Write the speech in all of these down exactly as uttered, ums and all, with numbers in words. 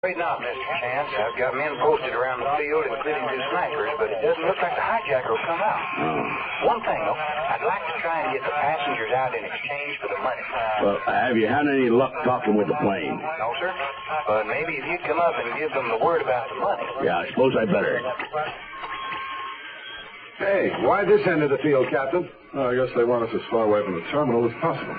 Wait now, Mister Chance. I've got men posted around the field, including two snipers, but it doesn't look like the hijacker will come out. Oh. One thing, though, I'd like to try and get the passengers out in exchange for the money. Well, have you had any luck talking with the plane? No, sir. But maybe if you'd come up and give them the word about the money. Yeah, I suppose I better. Hey, why this end of the field, Captain? Oh, I guess they want us as far away from the terminal as possible.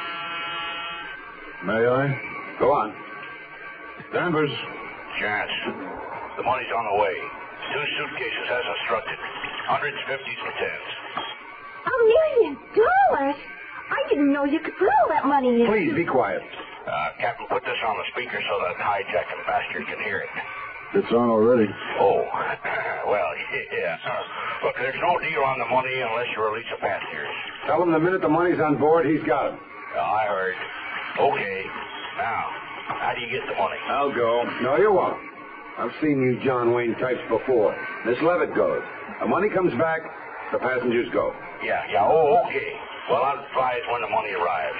May I? Go on. Danvers. Chance. The money's on the way. Two suitcases as instructed. Hundreds, fifties, and tens. A million dollars? I didn't know you could put all that money in. Please, be quiet. Uh, Captain, put this on the speaker so that hijacking bastard can hear it. It's on already. Oh, well, yeah. Look, there's no deal on the money unless you release the passengers. Tell him the minute the money's on board, he's got it. Uh, I heard. Okay. Now, how do you get the money? I'll go. No, you won't. I've seen you John Wayne types before. Miss Levitt goes. The money comes back, the passengers go. Yeah, yeah, oh, okay. Well, I'll advise when the money arrives.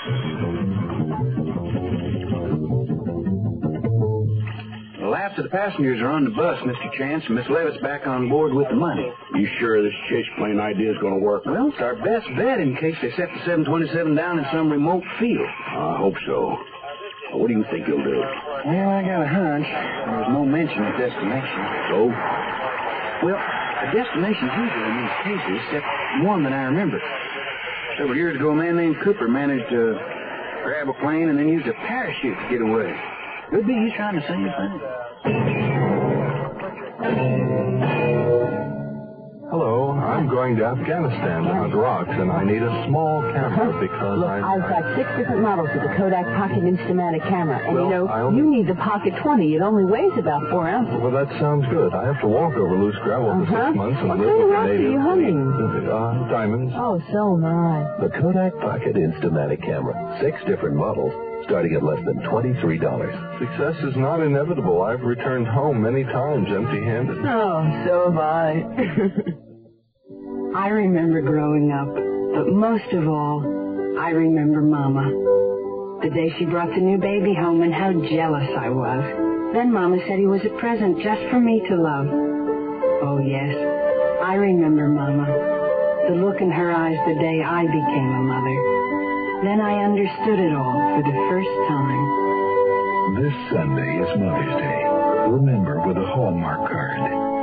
Well, after the passengers are on the bus, Mister Chance, and Miss Levitt's back on board with the money. You sure this chase plane idea is going to work? Well, it's our best bet in case they set the seven twenty-seven down in some remote field. I hope so. What do you think you'll do? Well, I got a hunch. There's no mention of destination. So? Well, the destination's usual in these cases, except one that I remember. Several years ago, a man named Cooper managed to grab a plane and then used a parachute to get away. Could be he's trying the same thing. Hello, I'm going to Afghanistan to hunt rocks, and I need a small camera because Look, I'm... I've got six different models of the Kodak Pocket Instamatic camera, and Well, you know, I only- you need the Pocket twenty. It only weighs about four ounces. Well, that sounds good. I have to walk over loose gravel for Uh-huh. six months and What live kind with of the rocks are native... you hunting? Uh, diamonds. Oh, so am I. The Kodak Pocket Instamatic camera. Six different models, starting at less than twenty-three dollars. Success is not inevitable. I've returned home many times empty-handed. Oh, so have I. I remember growing up, but most of all, I remember Mama. The day she brought the new baby home and how jealous I was. Then Mama said he was a present just for me to love. Oh, yes, I remember Mama. The look in her eyes the day I became a mother. Then I understood it all for the first time. This Sunday is Mother's Day. Remember with a Hallmark card.